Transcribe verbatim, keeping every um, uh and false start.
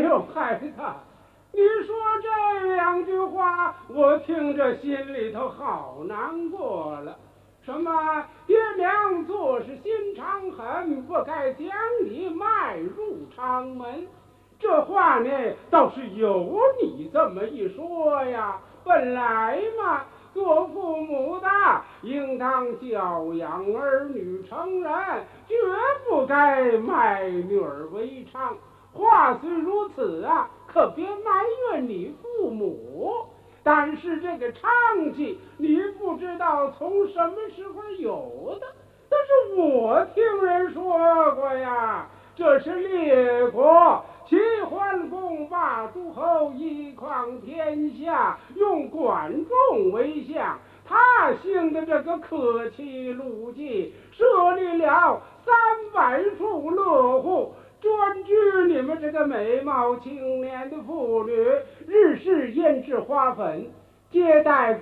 呦，孩子，你说这两句话，我听着心里头好难过了。什么爹娘做事心肠狠，不该将你迈入长门。这话呢，倒是有你这么一说呀。本来嘛，做父母的应当教养儿女成人，绝不该卖女儿为娼。话虽如此啊，可别埋怨你父母。但是这个娼气，你不知道从什么时候有的。但是我听人说过呀，这是列国齐桓公霸诸侯，一匡天下，用管仲为相。他行的这个客气路径，设立了三百处乐户，专居你们这个美貌青年的妇女，日式腌制花粉，接待